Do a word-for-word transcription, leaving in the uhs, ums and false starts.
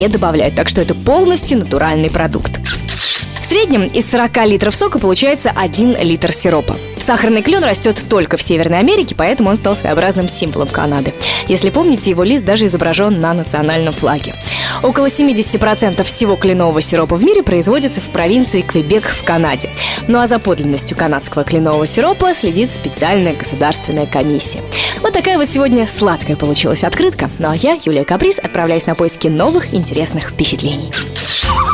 не добавляют, так что это полностью натуральный продукт. В среднем из сорока литров сока получается один литр сиропа. Сахарный клен растет только в Северной Америке, поэтому он стал своеобразным символом Канады. Если помните, его лист даже изображен на национальном флаге. Около семьдесят процентов всего кленового сиропа в мире производится в провинции Квебек в Канаде. Ну а за подлинностью канадского кленового сиропа следит специальная государственная комиссия. Вот такая вот сегодня сладкая получилась открытка. Ну а я, Юлия Каприз, отправляюсь на поиски новых интересных впечатлений.